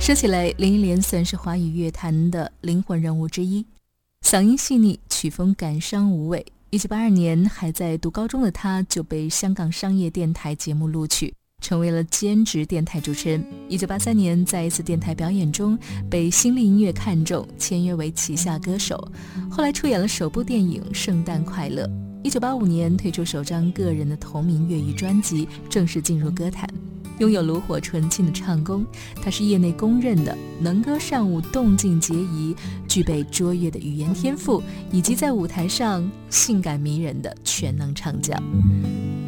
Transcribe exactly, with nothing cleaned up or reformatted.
说起来，林忆莲算是华语乐坛的灵魂人物之一，嗓音细腻，曲风感伤无畏。一九八二年，还在读高中的她就被香港商业电台节目录取，成为了兼职电台主持人。一九八三年，在一次电台表演中被新力音乐看中，签约为旗下歌手，后来出演了首部电影《圣诞快乐》。一九八五年推出首张个人的同名粤语专辑，正式进入歌坛。拥有炉火纯青的唱功，他是业内公认的能歌善舞、动静皆宜，具备卓越的语言天赋，以及在舞台上性感迷人的全能唱将。